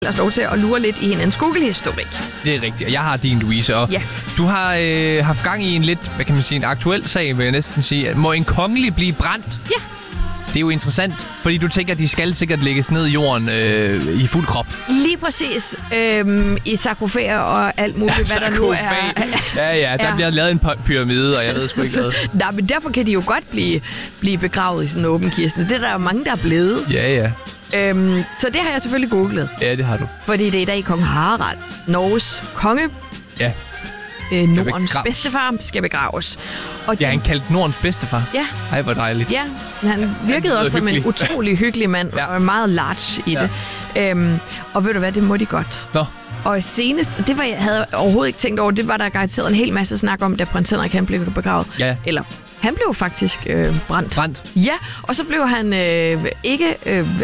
Lad os lov til at lure lidt i hinandens Google-historik. Det er rigtigt, og jeg har din, Louise. Og du har haft gang i en lidt, hvad kan man sige, en aktuel sag, vil jeg næsten sige. Må en kongelig blive brændt? Ja. Det er jo interessant, fordi du tænker, at de skal sikkert lægges ned i jorden i fuld krop. Lige præcis. I sarkofager og alt muligt, hvad der nu er. Ja, der bliver lavet en pyramide, og jeg ved sgu ikke hvad. Nej, men derfor kan de jo godt blive begravet i sådan en åben kiste. Det er der jo mange, der er blevet. Ja. Så det har jeg selvfølgelig googlet. Ja, det har du. Fordi det er i dag kong Harald, Norges konge. Ja. Nordens bedstefar skal begraves. Og han kaldte Nordens bedstefar? Ja. Ej, hvor dejligt. Ja, han virkede også som en utrolig hyggelig mand, og meget large i det. Og ved du hvad, det må de godt. Nå. Og senest, det havde jeg overhovedet ikke tænkt over, det var der garanteret en hel masse snak om, da prins Henrik han blev begravet. Ja. Eller han blev faktisk brændt. Ja, og så blev han ikke,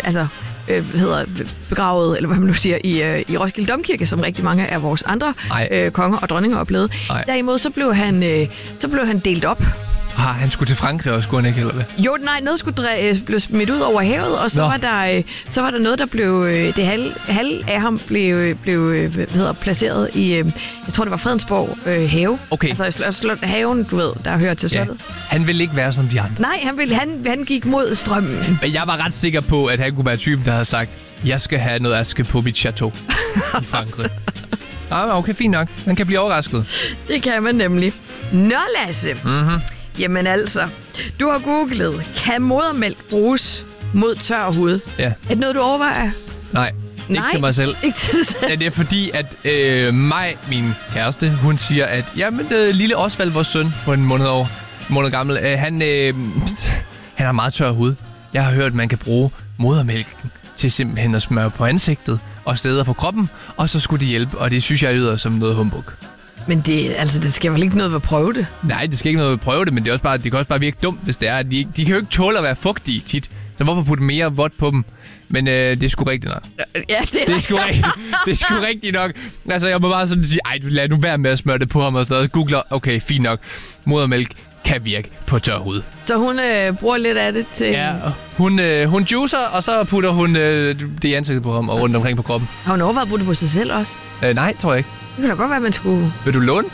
begravet, eller hvad man nu siger, i Roskilde Domkirke, som rigtig mange af vores andre konger og dronninger oplevede. Derimod så blev han delt op. Han skulle til Frankrig også, skulle han ikke, eller hvad? Jo, nej, noget skulle blive smidt ud over havet, og så var der noget, der blev... Det halve af ham blev placeret i... jeg tror, det var Fredensborg have. Okay. Altså haven, du ved, der hører til slottet. Ja. Han ville ikke være som de andre. Nej, han gik mod strømmen. Men jeg var ret sikker på, at han kunne være typen, der havde sagt, jeg skal have noget aske på mit chateau i Frankrig. Okay, fint nok. Man kan blive overrasket. Det kan man nemlig. Nå, Lasse. Mhm. Jamen altså, du har googlet, kan modermælk bruges mod tør hud? Ja. Er det noget, du overvejer? Nej, ikke til mig selv. Ikke til dig selv. Ja, det er fordi, at min kæreste, hun siger, at lille Osvald, vores søn, på en måned gammel, han har meget tør hud. Jeg har hørt, at man kan bruge modermælken til simpelthen at smøre på ansigtet og steder på kroppen, og så skulle det hjælpe, og det synes jeg lyder som noget humbug. Men det skal vel ikke noget ved at prøve det? Nej, det skal ikke noget ved at prøve det, men det kan også bare virke dumt, hvis det er. De kan jo ikke tåle at være fugtige tit, så hvorfor putte mere vådt på dem? Men det er sgu rigtigt nok. Ja, det er sgu rigtigt nok. Altså, jeg må bare sådan sige, lad nu være med at smøre det på ham og sådan noget. Googler, okay, fint nok. Modermælk kan virke på tør hud. Så hun bruger lidt af det til... Ja, hun juicer, og så putter hun det i ansigtet på ham og rundt omkring på kroppen. Har hun overvejet at bruge det på sig selv også? Nej, tror jeg ikke. Det kunne da godt være, at man skulle... Vil du låne?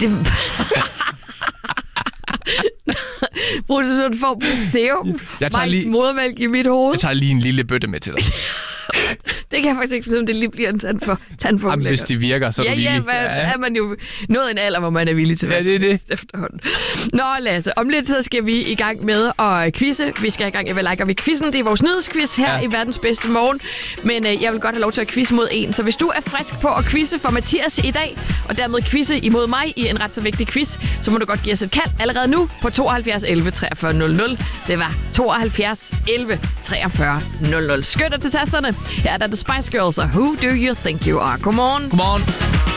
Brug det sådan en form for serum. Modermælk i mit hoved. Jeg tager lige en lille bøtte med til dig. Det kan jeg faktisk ikke finde, om det lige bliver en tandform. Hvis det virker, så er du villig. Er man jo nået en alder, hvor man er villig til at være det. efterhånden. Nå, Lasse, om lidt så skal vi i gang med at quizze. Vi skal i gang med Like og vi quizzen. Det er vores nyhedsquiz her i verdens bedste morgen. Men jeg vil godt have lov til at quizze mod en. Så hvis du er frisk på at quizze for Mathias i dag, og dermed quizze imod mig i en ret så vigtig quiz, så må du godt give os et kald allerede nu på 72 11 43 00. Det var 72 11 43 00. Skynd dig til tasterne. Her er der The Spice Girls og Who Do You Think You Are? Godmorgen. Godmorgen.